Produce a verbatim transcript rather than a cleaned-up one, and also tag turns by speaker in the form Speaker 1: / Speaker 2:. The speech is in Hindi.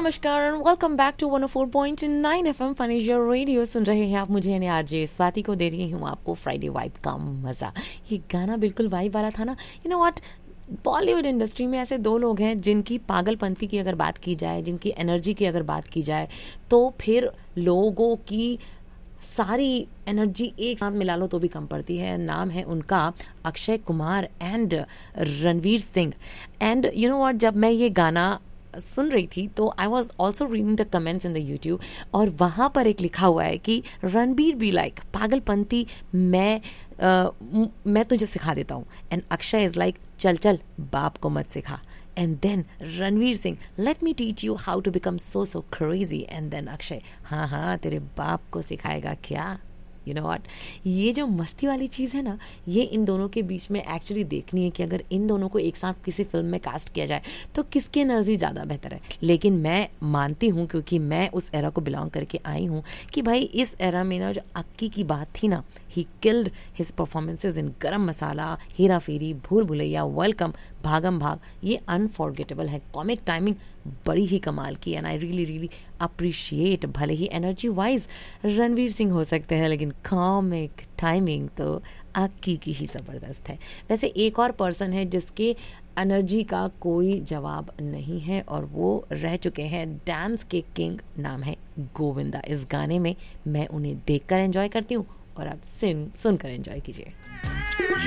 Speaker 1: नमस्कार and welcome back to one O four point nine FM fun is your radio. सुन रहे हैं आप मुझे, यानी आरजे स्वाति को, दे रही हूँ आपको फ्राइडे वाइब का मजा। ये गाना बिल्कुल वाइब वाला था ना। You know what, Bollywood industry में ऐसे दो लोग हैं जिनकी पागलपंती की अगर बात की जाए, जिनकी एनर्जी की अगर बात की जाए, तो फिर लोगों की सारी एनर्जी एक साथ मिला लो तो भी कम पड़ती है। नाम है उनका Akshay Kumar and Ranveer Singh. And you know what, जब मैं ये गाना सुन रही थी तो I was also reading the comments in the YouTube, और वहाँ पर एक लिखा हुआ है कि रणबीर बी लाइक पागलपंती मैं uh, मैं तुझे सिखा देता हूँ, एंड अक्षय इज लाइक चल चल बाप को मत सिखा, and then Ranveer Singh let me teach you how to become so so crazy, and then Akshay हाँ हाँ तेरे बाप को सिखाएगा क्या। यू नो व्हाट, ये जो मस्ती वाली चीज़ है ना, ये इन दोनों के बीच में एक्चुअली देखनी है कि अगर इन दोनों को एक साथ किसी फिल्म में कास्ट किया जाए तो किसकी एनर्जी ज़्यादा बेहतर है। लेकिन मैं मानती हूँ, क्योंकि मैं उस एरा को बिलोंग करके आई हूँ, कि भाई इस एरा में ना जो अक्की की बात थी ना, he killed his performances in गरम मसाला, हेरा फेरी, भूल भुलैया, वेलकम, भागम भाग। ये अनफॉरगेटेबल है। कॉमिक टाइमिंग बड़ी ही कमाल की, and I really really appreciate. भले ही एनर्जी वाइज रणवीर सिंह हो सकते हैं, लेकिन कॉमिक टाइमिंग तो अक्की की ही ज़बरदस्त है। वैसे एक और पर्सन है जिसके एनर्जी का कोई जवाब नहीं है, और वो रह चुके हैं डांस के किंग। नाम है गोविंदा। इस गाने में मैं उन्हें देखकर एंजॉय करती हूँ और आप सुन सुनकर एंजॉय कीजिए।